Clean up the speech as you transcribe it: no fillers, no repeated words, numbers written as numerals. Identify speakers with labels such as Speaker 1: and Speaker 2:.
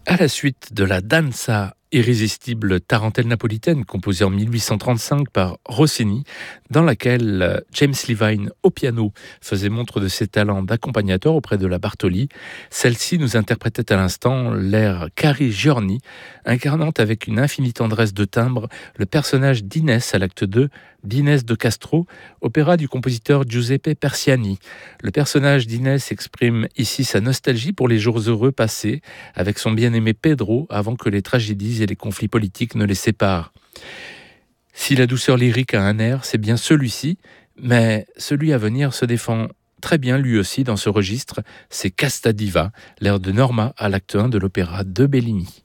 Speaker 1: À la suite de la danza irrésistible tarentelle napolitaine composée en 1835 par Rossini, dans laquelle James Levine au piano faisait montre de ses talents d'accompagnateur auprès de la Bartoli, celle-ci nous interprétait à l'instant l'air Cari Giorni, incarnant avec une infinie tendresse de timbre le personnage d'Inès à l'acte 2 d'Inès de Castro, opéra du compositeur Giuseppe Persiani. Le personnage d'Inès exprime ici sa nostalgie pour les jours heureux passés avec son bien-aimé Pedro avant que les tragédies et les conflits politiques ne les séparent. Si la douceur lyrique a un air, c'est bien celui-ci, mais celui à venir se défend très bien lui aussi dans ce registre, c'est Casta Diva, l'air de Norma à l'acte 1 de l'opéra de Bellini.